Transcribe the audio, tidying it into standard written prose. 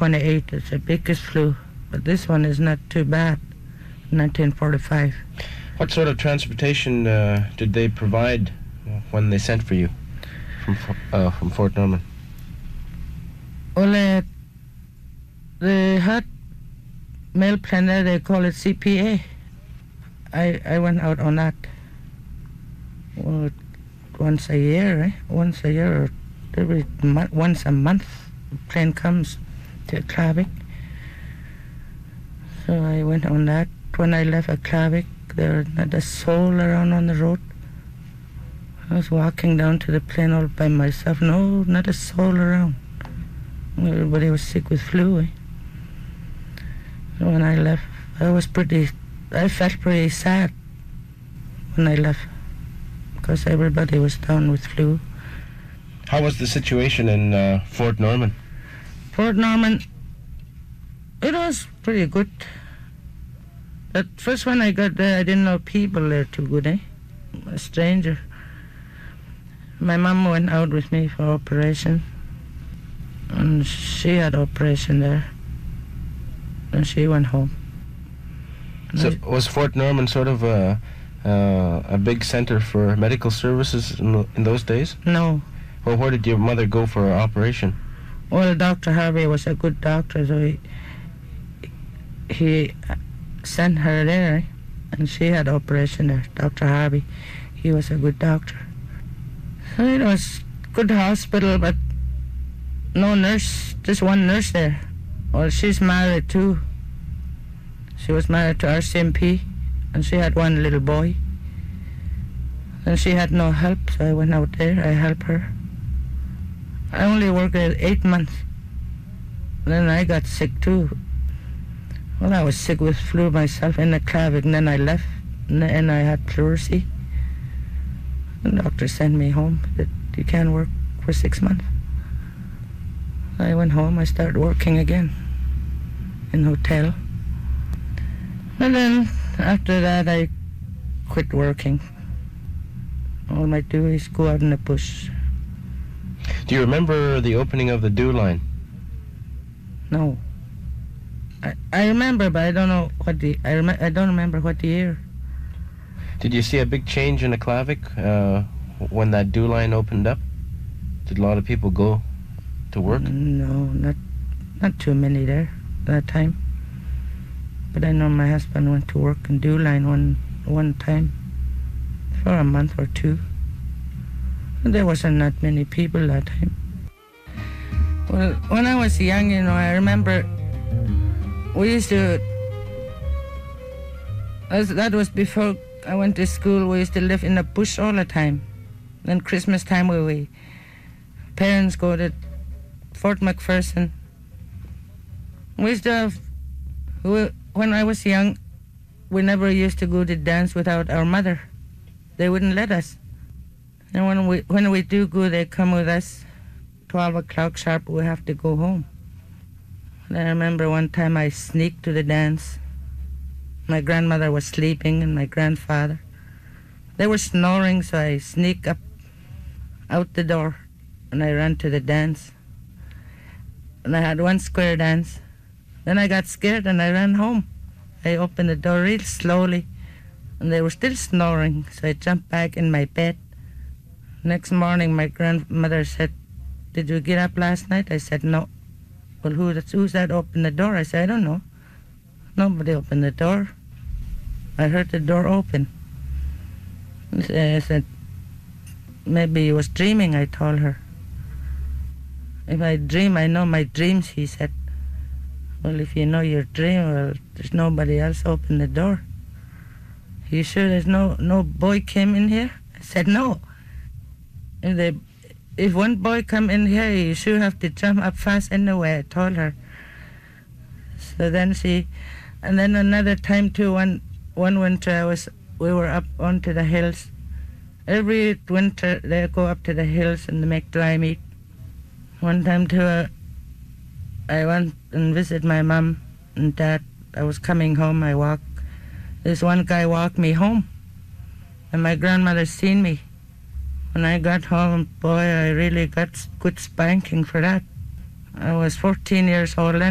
1928. It's the biggest flu, but this one is not too bad. 1945. What sort of transportation did they provide when they sent for you from Fort Norman? Well, they had mail plan there, they call it CPA. I went out on that. Well, once a year, Once a year, or once a month, the plane comes to Klavik. So I went on that. When I left Klavik, there was not a soul around on the road. I was walking down to the plane all by myself. No, not a soul around. Everybody was sick with flu. So when I left, I felt pretty sad when I left, because everybody was down with flu. How was the situation in Fort Norman? Fort Norman, it was pretty good. At first when I got there, I didn't know people there too good, A stranger. My mom went out with me for operation, and she had operation there, and she went home. So was Fort Norman sort of a big center for medical services in those days? No. Well, where did your mother go for her operation? Well, Dr. Harvey was a good doctor, so he sent her there, and she had operation there. Dr. Harvey, he was a good doctor. So it was good hospital, but no nurse, just one nurse there. Well, she's married too. She was married to RCMP, and she had one little boy. And she had no help, so I went out there, I helped her. I only worked there 8 months. Then I got sick too. Well, I was sick with flu myself in the Klavik, and then I left, and I had pleurisy. The doctor sent me home, that you can't work for 6 months. I went home, I started working again in hotel. And then after that, I quit working. All I do is go out in the bush. Do you remember the opening of the Dew Line? No. I remember, but I don't know what I don't remember what year. Did you see a big change in the Klavik when that Dew Line opened up? Did a lot of people go to work? No, not too many there at that time. But I know my husband went to work in Dew Line one time for a month or two. There wasn't that many people that time. Well, when I was young, I remember we used to, that was before I went to school, we used to live in the bush all the time. Then Christmas time, parents go to Fort McPherson. We used to have, when I was young, we never used to go to dance without our mother. They wouldn't let us. And when we do go, they come with us. 12 o'clock sharp, we have to go home. And I remember one time I sneaked to the dance. My grandmother was sleeping and my grandfather. They were snoring, so I sneaked up out the door and I ran to the dance. And I had one square dance. Then I got scared and I ran home. I opened the door real slowly and they were still snoring, so I jumped back in my bed. Next morning, my grandmother said, "Did you get up last night?" I said, "No." "Well, who's that opened the door?" I said, "I don't know. Nobody opened the door. I heard the door open." I said, "Maybe you was dreaming," I told her. "If I dream, I know my dreams," he said. "Well, if you know your dream, well, there's nobody else opened the door." "You sure there's no boy came in here?" I said, "No. If one boy come in here, you sure have to jump up fast anyway," I told her. So then and then another time too, one winter we were up onto the hills. Every winter they go up to the hills and they make dry meat. One time too, I went and visit my mom and dad. I was coming home, this one guy walked me home, and my grandmother seen me. When I got home, boy, I really got good spanking for that. I was 14 years old then.